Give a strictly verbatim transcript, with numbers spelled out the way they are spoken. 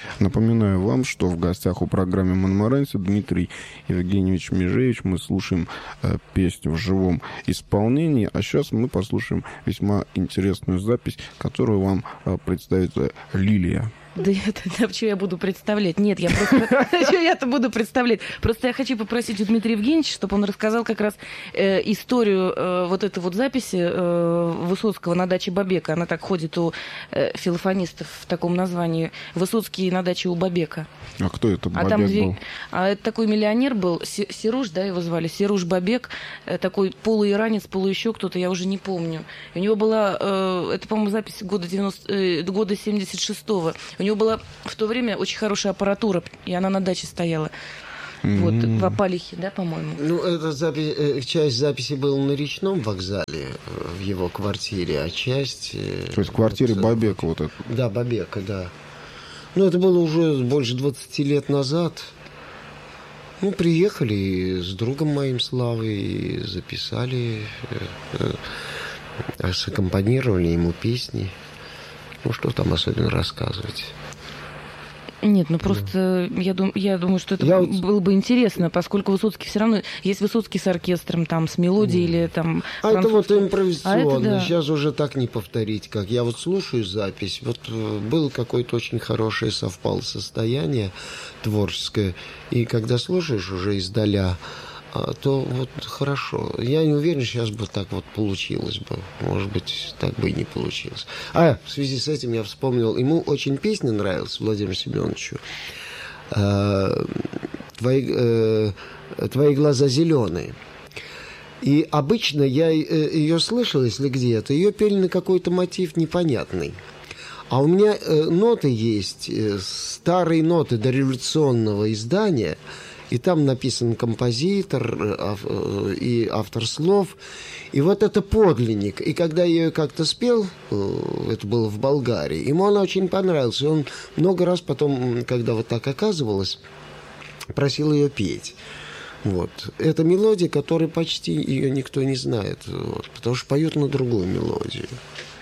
Напоминаю вам, что в гостях у программы «Монмаранси» Дмитрий Евгеньевич Межевич. Мы слушаем э, песню в живом исполнении, а сейчас мы послушаем весьма интересную запись, которую вам э, представит э, Лилия. Да, это, да, что я буду представлять? Нет, я просто... Что я-то буду представлять? Просто я хочу попросить у Дмитрия Евгеньевича, чтобы он рассказал как раз э, историю э, вот этой вот записи э, Высоцкого на даче Бабека. Она так ходит у э, филофонистов в таком названии. Высоцкий на даче у Бабека. А кто это Бабек а там две... был? А это такой миллионер был, Серуж, да, его звали, Серуж Бабек, э, такой полуиранец, полу еще кто-то, я уже не помню. У него была, э, это, по-моему, запись года, девяностого, э, года семьдесят шестого. У него была в то время очень хорошая аппаратура, и она на даче стояла. Mm-hmm. Вот, в Апалихе, да, по-моему? Ну, эта запись, часть записи была на Речном вокзале, в его квартире, а часть... То есть в квартире вот, Бабека вот это? Да, Бабека, да. Ну, это было уже больше двадцати лет назад. Ну, приехали с другом моим Славой, записали, саккомпанировали ему песни. Ну, что там особенно рассказывать? Нет, ну просто да. я, дум, я думаю, что это я было бы интересно, поскольку Высоцкий все равно... Есть Высоцкий с оркестром, там, с мелодией mm. или там... А это вот импровизационно. А это, да. Сейчас уже так не повторить, как я вот слушаю запись. Вот было какое-то очень хорошее совпало состояние творческое. И когда слушаешь уже издаля, то вот хорошо. Я не уверен, сейчас бы так вот получилось бы. Может быть, так бы и не получилось. А, в связи с этим я вспомнил, ему очень песня нравилась, Владимиру Семеновичу. Твои, твои глаза зеленые. И обычно я ее слышал, если где-то, ее пели на какой-то мотив непонятный. А у меня ноты есть, старые ноты дореволюционного издания, и там написан композитор и автор слов. И вот это подлинник. И когда я ее как-то спел, это было в Болгарии, ему она очень понравилась. И он много раз потом, когда вот так оказывалось, просил ее петь. Вот. Это мелодия, которой почти ее никто не знает. Вот, потому что поют на другую мелодию.